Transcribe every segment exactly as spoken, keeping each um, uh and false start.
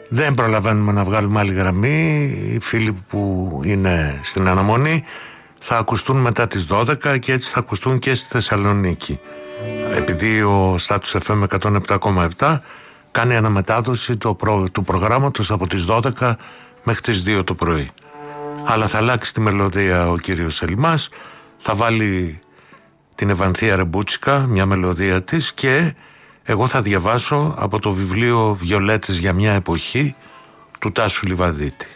Δεν προλαβαίνουμε να βγάλουμε άλλη γραμμή. Οι φίλοι που είναι στην αναμονή θα ακουστούν μετά τις δώδεκα και έτσι θα ακουστούν και στη Θεσσαλονίκη. Επειδή ο Status εφ εμ εκατόν επτά κόμμα επτά κάνει αναμετάδοση το προ... του προγράμματος από τις δώδεκα μέχρι τις δύο το πρωί. Αλλά θα αλλάξει τη μελωδία ο κύριος Ελμάς, θα βάλει την Ευανθία Ρεμπούτσικα, μια μελωδία της, και εγώ θα διαβάσω από το βιβλίο «Βιολέτες για μια εποχή» του Τάσου Λιβαδίτη.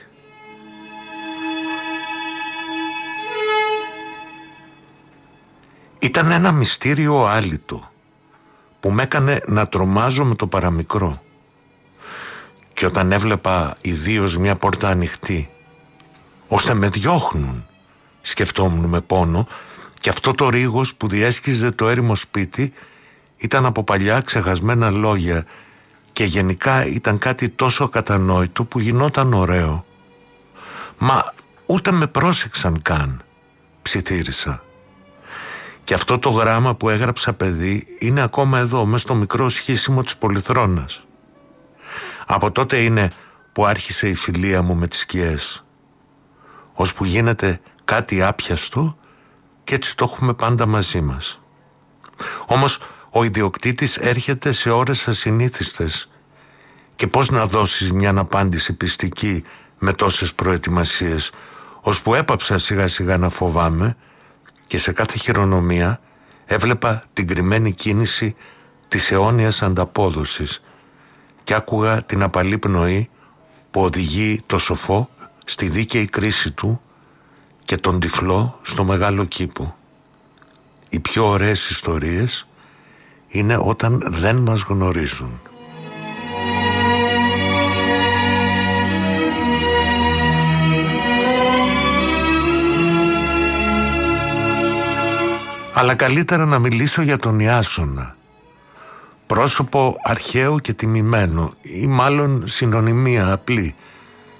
Ήταν ένα μυστήριο άλυτο που με έκανε να τρομάζω με το παραμικρό. Και όταν έβλεπα ιδίως μια πόρτα ανοιχτή, ώστε με διώχνουν, σκεφτόμουν με πόνο, και αυτό το ρίγος που διέσχιζε το έρημο σπίτι ήταν από παλιά ξεχασμένα λόγια και γενικά ήταν κάτι τόσο ακατανόητο που γινόταν ωραίο. Μα ούτε με πρόσεξαν καν, ψιθύρισα. Και αυτό το γράμμα που έγραψα παιδί είναι ακόμα εδώ, μες στο μικρό σχίσιμο της πολυθρόνας. Από τότε είναι που άρχισε η φιλία μου με τις σκιές, ώσπου γίνεται κάτι άπιαστο και έτσι το έχουμε πάντα μαζί μας. Όμως ο ιδιοκτήτης έρχεται σε ώρες ασυνήθιστες και πώς να δώσεις μια απάντηση πιστική με τόσες προετοιμασίες, ώσπου έπαψα σιγά σιγά να φοβάμαι και σε κάθε χειρονομία έβλεπα την κρυμμένη κίνηση της αιώνιας ανταπόδοσης και άκουγα την απαλή πνοή που οδηγεί το σοφό στη δίκαιη κρίση του και τον τυφλό στο μεγάλο κήπο. Οι πιο ωραίες ιστορίες είναι όταν δεν μας γνωρίζουν. Αλλά καλύτερα να μιλήσω για τον Ιάσονα. Πρόσωπο αρχαίο και τιμημένο, ή μάλλον συνωνυμία απλή,